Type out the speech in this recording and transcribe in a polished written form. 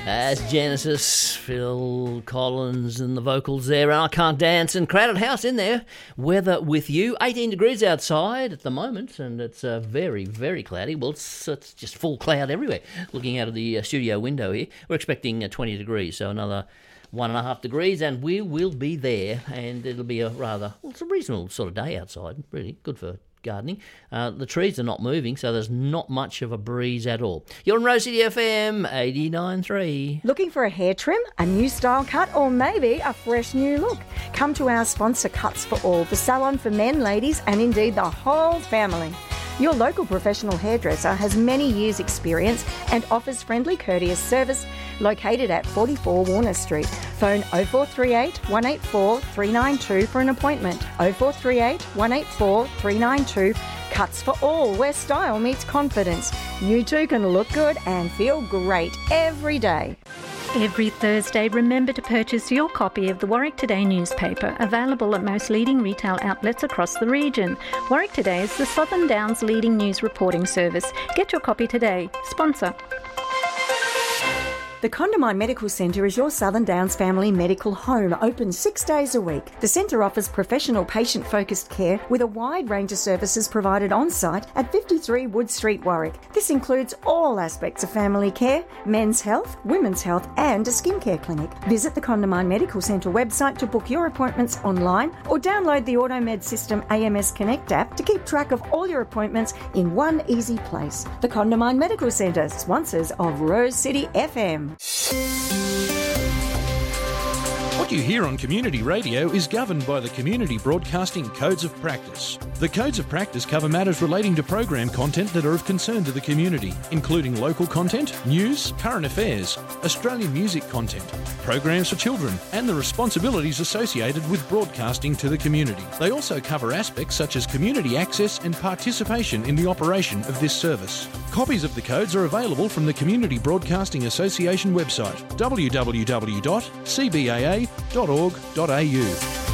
As Genesis, Phil Collins and the vocals there, and I Can't Dance, and Crowded House in there. Weather with you, 18 degrees outside at the moment, and it's very, very cloudy. Well, it's just full cloud everywhere. Looking out of the studio window here, we're expecting 20 degrees, so another 1.5 degrees, and we will be there, and it'll be it's a reasonable sort of day outside, really good for gardening. The trees are not moving, so there's not much of a breeze at all. You're on Rose City FM 89.3. Looking for a hair trim, a new style cut, or maybe a fresh new look? Come to our sponsor, Cuts for All, the salon for men, ladies, and indeed the whole family. Your local professional hairdresser has many years' experience and offers friendly, courteous service, located at 44 Warner Street. Phone 0438 184 392 for an appointment. 0438 184 392. Cuts for All, where style meets confidence. You too can look good and feel great every day. Every Thursday, remember to purchase your copy of the Warwick Today newspaper, available at most leading retail outlets across the region. Warwick Today is the Southern Downs' leading news reporting service. Get your copy today. Sponsor. The Condamine Medical Centre is your Southern Downs family medical home, open 6 days a week. The centre offers professional patient-focused care with a wide range of services provided on-site at 53 Wood Street, Warwick. This includes all aspects of family care, men's health, women's health and a skincare clinic. Visit the Condamine Medical Centre website to book your appointments online or download the AutoMed System AMS Connect app to keep track of all your appointments in one easy place. The Condamine Medical Centre, sponsors of Rose City FM. What you hear on community radio is governed by the Community Broadcasting Codes of Practice. The Codes of Practice cover matters relating to program content that are of concern to the community, including local content, news, current affairs, Australian music content, programs for children, and the responsibilities associated with broadcasting to the community. They also cover aspects such as community access and participation in the operation of this service. Copies of the codes are available from the Community Broadcasting Association website, www.cbaa.org.au.